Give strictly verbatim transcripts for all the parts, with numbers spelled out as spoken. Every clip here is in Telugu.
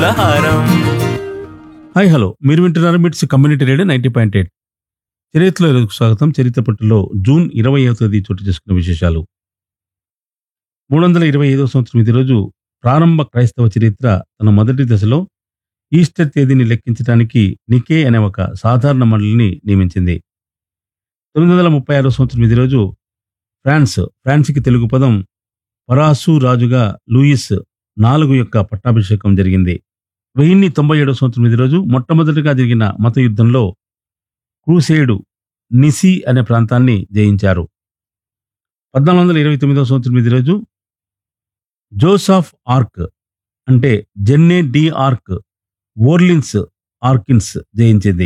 హారం. హాయ్ హలో మీరు వింటున్నారు మిట్స్ community radio ninety point eight చరిత్రలో ఈరోజుకు స్వాగతం. చరిత్ర పట్టులో జూన్ ఇరవై ఐదవ తేదీ చోటు చేసుకున్న విశేషాలు. మూడు వందల ఇరవై ఐదవ సంవత్సరం ఇది రోజు ప్రారంభ క్రైస్తవ చరిత్ర తన మొదటి దశలో ఈస్టర్ తేదీని లెక్కించడానికి నికే అనే ఒక సాధారణ మండలిని నియమించింది. తొమ్మిది వందల ముప్పై ఆరో సంవత్సరం ఇది రోజు ఫ్రాన్స్ ఫ్రాన్స్కి తెలుగు పదం పరాసు రాజుగా లూయిస్ నాలుగు యొక్క పట్టాభిషేకం జరిగింది. వెయ్యిన్ని తొంభై ఏడవ సంవత్సరం ఇది రోజు మొట్టమొదటిగా జరిగిన మత యుద్ధంలో క్రూసేడు నిసి అనే ప్రాంతాన్ని జయించారు. పద్నాలుగు వందల ఇరవై తొమ్మిదవ సంవత్సరం ఇది రోజు జోసాఫ్ ఆర్క్ అంటే జెన్నే డి ఆర్క్ ఓర్లిన్స్ ఆర్కిన్స్ జయించింది.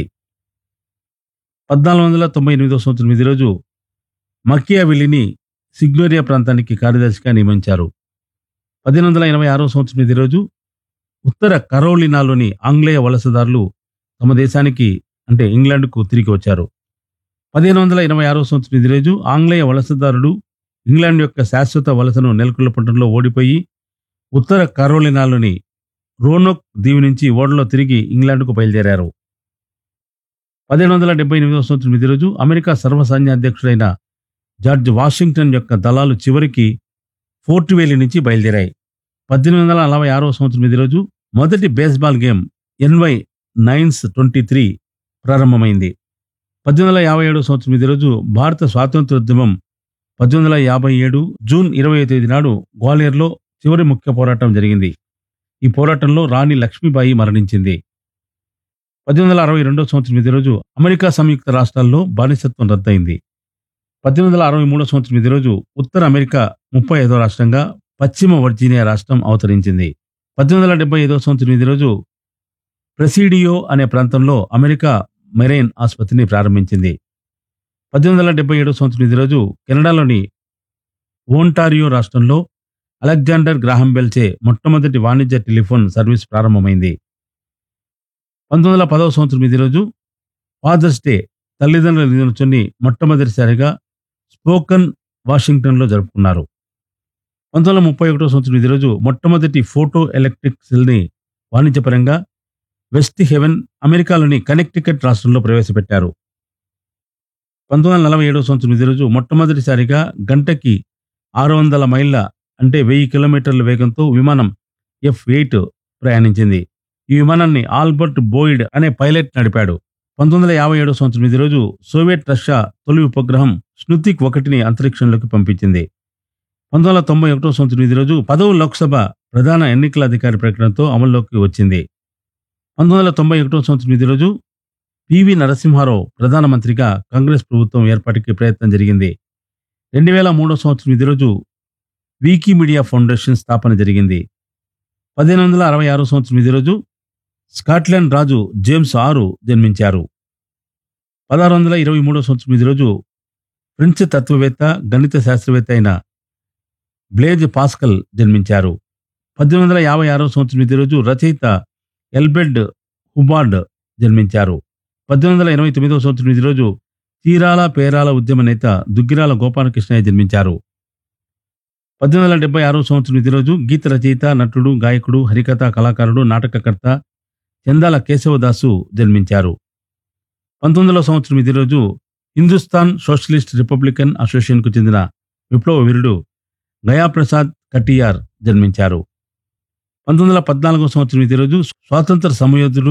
పద్నాలుగు వందల తొంభై ఎనిమిదవ సంవత్సరం ఇది రోజు మకియావెల్లిని సిగ్నోరియా ప్రాంతానికి కార్యదర్శిగా నియమించారు. పదిహేను వందల ఎనభై ఆరవ సంవత్సరం ఇది రోజు ఉత్తర కరోలినాలోని ఆంగ్లేయ వలసదారులు తమ దేశానికి అంటే ఇంగ్లాండ్కు తిరిగి వచ్చారు. పదిహేను వందల ఎనభై ఆరవ సంవత్సరం ఇది రోజు ఆంగ్లేయ వలసదారుడు ఇంగ్లాండ్ యొక్క శాశ్వత వలసను నెలకొల్పడంలో ఓడిపోయి ఉత్తర కరోలినాలోని రోనోక్ దీవి నుంచి ఓడలో తిరిగి ఇంగ్లాండ్కు బయలుదేరారు. పదిహేను వందల డెబ్బై ఎనిమిదవ సంవత్సరం ఇది రోజు అమెరికా సర్వసైన్యాధ్యక్షుడైన జార్జ్ వాషింగ్టన్ యొక్క దళాలు చివరికి ఫోర్ట్ వేలీ నుంచి బయలుదేరాయి. పద్దెనిమిది వందల నలభై ఆరవ సంవత్సరం ఇది రోజు మొదటి baseball game NY nines twenty three ప్రారంభమైంది. పద్దెనిమిది వందల యాభై ఏడవ సంవత్సరం ఇది రోజు భారత స్వాతంత్రోద్యమం పద్దెనిమిది వందల యాభై ఏడు జూన్ ఇరవై తేదీ నాడు గ్వాలియర్లో చివరి ముఖ్య పోరాటం జరిగింది. ఈ పోరాటంలో రాణి లక్ష్మీబాయి మరణించింది. పద్దెనిమిది వందల అరవై రెండవ సంవత్సరం ఇది రోజు అమెరికా సంయుక్త రాష్ట్రాల్లో బానిసత్వం రద్దయింది. పద్దెనిమిది వందల అరవై మూడవ సంవత్సరం ఇది రోజు ఉత్తర అమెరికా ముప్పై ఐదవ రాష్ట్రంగా పశ్చిమ వర్జీనియా రాష్ట్రం అవతరించింది. పద్దెనిమిది వందల డెబ్బై ఐదవ సంవత్సరం ఇది రోజు ప్రెసిడియో అనే ప్రాంతంలో అమెరికా మెరైన్ ఆసుపత్రిని ప్రారంభించింది. పద్దెనిమిది వందల డెబ్బై ఏడవ సంవత్సరం ఇది రోజు కెనడాలోని ఓంటారియో రాష్ట్రంలో అలెగ్జాండర్ గ్రాహం బెల్ చే మొట్టమొదటి వాణిజ్య టెలిఫోన్ సర్వీస్ ప్రారంభమైంది. పంతొమ్మిది వందల పదవ సంవత్సరం ఇది రోజు ఫాదర్స్ డే తల్లిదండ్రుల దినోత్సవాన్ని మొట్టమొదటిసారిగా స్పోకన్ వాషింగ్టన్లో జరుపుకున్నారు. పంతొమ్మిది వందల ముప్పై ఒకటో సంవత్సరం ఇది రోజు మొట్టమొదటి ఫోటో ఎలక్ట్రిక్ సెల్ని వాణిజ్యపరంగా వెస్ట్ హెవెన్ అమెరికాలోని కనెక్టికట్ రాష్ట్రంలో ప్రవేశపెట్టారు. పంతొమ్మిది వందల నలభై ఏడవ సంవత్సరం ఇది రోజు మొట్టమొదటిసారిగా గంటకి ఆరు వందల మైళ్ళ అంటే వెయ్యి కిలోమీటర్ల వేగంతో విమానం ఎఫ్ ఎయిట్ ప్రయాణించింది. ఈ విమానాన్ని ఆల్బర్ట్ బోయిడ్ అనే పైలట్ నడిపాడు. పంతొమ్మిది వందల యాభై ఏడవ సంవత్సరం ఇది రోజు సోవియట్ రష్యా తొలి ఉపగ్రహం స్నుతిక్ ఒకటిని అంతరిక్షంలోకి పంపించింది. పంతొమ్మిది వందల తొంభై ఒకటో సంవత్సరం ఇది రోజు పదవ లోక్సభ ప్రధాన ఎన్నికల అధికారి ప్రకటనతో అమల్లోకి వచ్చింది. పంతొమ్మిది వందల తొంభై ఒకటో సంవత్సరం ఇది రోజు పివి నరసింహారావు ప్రధానమంత్రిగా కాంగ్రెస్ ప్రభుత్వం ఏర్పాటుకి ప్రయత్నం జరిగింది. రెండు వేల మూడో సంవత్సరం ఇది రోజు వికీమీడియా ఫౌండేషన్ స్థాపన జరిగింది. పదిహేను వందల అరవై ఆరో సంవత్సరం ఇది రోజు స్కాట్లాండ్ రాజు జేమ్స్ ఆరు జన్మించారు. పదహారు వందల ఇరవై మూడో సంవత్సరం ఇది రోజు ఫ్రెంచ్ తత్వవేత్త గణిత శాస్త్రవేత్త అయిన బ్లేజ్ పాస్కల్ జన్మించారు. పద్దెనిమిది వందల యాభై ఆరో సంవత్సరం ఇది రోజు రచయిత ఎల్బెర్డ్ హుబార్డ్ జన్మించారు. పద్దెనిమిది వందల ఎనభై తొమ్మిదవ సంవత్సరం ఇది రోజు చీరాల పేరాల ఉద్యమ నేత దుగ్గిరాల గోపాలకృష్ణయ్య జన్మించారు. పద్దెనిమిది వందల డెబ్బై ఆరో సంవత్సరం ఇది రోజు గీత రచయిత నటుడు గాయకుడు హరికథ కళాకారుడు నాటకకర్త చందాల కేశవదాసు జన్మించారు. పంతొమ్మిది వందల సంవత్సరం ఇది రోజు హిందుస్థాన్ సోషలిస్ట్ రిపబ్లికన్ అసోసియేషన్కు చెందిన విప్లవ వీరుడు గయాప్రసాద్ కటియార్ జన్మించారు. పంతొమ్మిది వందల పద్నాలుగో సంవత్సరం ఇది రోజు స్వాతంత్ర సమయోధుడు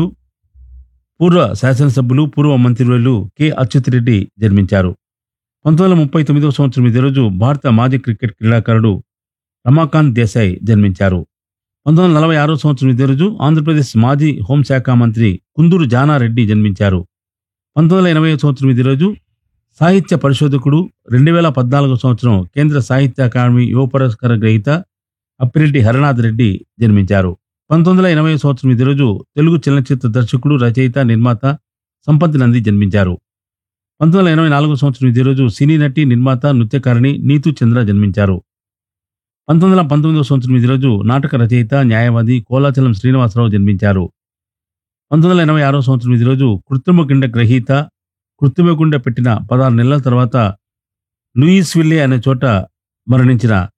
పూర్వ శాసనసభ్యులు పూర్వ మంత్రివర్యులు కె అచ్యుతరెడ్డి జన్మించారు. పంతొమ్మిది వందల ముప్పై తొమ్మిదవ సంవత్సరం ఇది రోజు భారత మాజీ క్రికెట్ క్రీడాకారుడు రమాకాంత్ దేశాయ్ జన్మించారు. పంతొమ్మిది వందల నలభై ఆరో సంవత్సరం ఇదే రోజు ఆంధ్రప్రదేశ్ మాజీ హోంశాఖ మంత్రి కుందూరు జానారెడ్డి జన్మించారు. పంతొమ్మిది వందల ఎనభై సంవత్సరం ఇదే రోజు సాహిత్య పరిశోధకుడు, రెండు వేల పద్నాలుగో సంవత్సరం కేంద్ర సాహిత్య అకాడమీ యువ పురస్కార గ్రహీత అప్పిరెడ్డి హరనాథ్ రెడ్డి జన్మించారు. పంతొమ్మిది వందల ఎనభై సంవత్సరం ఇదే రోజు తెలుగు చలనచిత్ర దర్శకుడు, రచయిత, నిర్మాత సంపత్ నంది జన్మించారు. పంతొమ్మిది వందల ఎనభై నాలుగో సంవత్సరం ఇదే రోజు సినీ నటి, నిర్మాత, నృత్యకారిణి నీతు చంద్ర జన్మించారు. పంతొమ్మిది వందల పంతొమ్మిదవ సంవత్సరం ఇదే రోజు నాటక రచయిత, న్యాయవాది కోలాచలం శ్రీనివాసరావు జన్మించారు. పంతొమ్మిది వందల ఎనభై ఆరో సంవత్సరం ఇదే రోజు కృత్రిమ గుండె గ్రహీత, కృత్రిమ గుండె పెట్టిన పదహారు నెలల తర్వాత లూయిస్ విల్లే అనే చోట మరణించిన